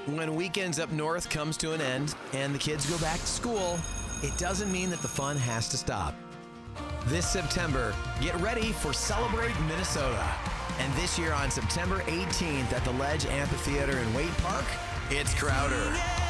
When weekends up north comes to an end and the kids go back to school, it doesn't mean that the fun has to stop. This September, get ready for Celebrate Minnesota. And this year on September 18th at the Ledge Amphitheater in Waite Park, it's Crowder.